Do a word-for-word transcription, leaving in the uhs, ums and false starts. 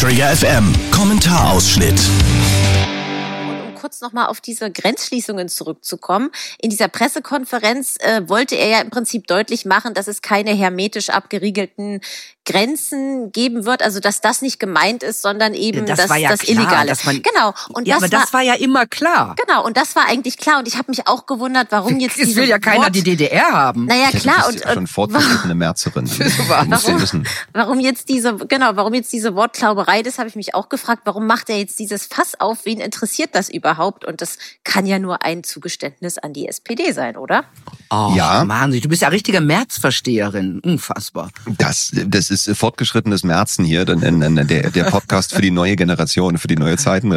Trigger F M, Kommentarausschnitt. Kurz nochmal auf diese Grenzschließungen zurückzukommen. In dieser Pressekonferenz äh, wollte er ja im Prinzip deutlich machen, dass es keine hermetisch abgeriegelten Grenzen geben wird, also dass das nicht gemeint ist, sondern eben das das, war ja das klar, Illegale. Dass man, genau. Und ja, das aber war, das war ja immer klar. Genau, und das war eigentlich klar. Und ich habe mich auch gewundert, warum jetzt Es diese will ja keiner Wort, die D D R haben. Naja, Ja, klar. du Und, bist ja schon fortgeschrittene Märzerin. warum, warum jetzt diese, genau, warum jetzt diese Wortklauberei, das habe ich mich auch gefragt. Warum macht er jetzt dieses Fass auf? Wen interessiert das überhaupt? Und das kann ja nur ein Zugeständnis an die S P D sein, oder? Oh, Ja. Mann, du bist ja richtige Märzversteherin. Unfassbar. Das, das ist fortgeschrittenes Märzen hier, denn der, der Podcast für die neue Generation, für die neue Zeitenwende.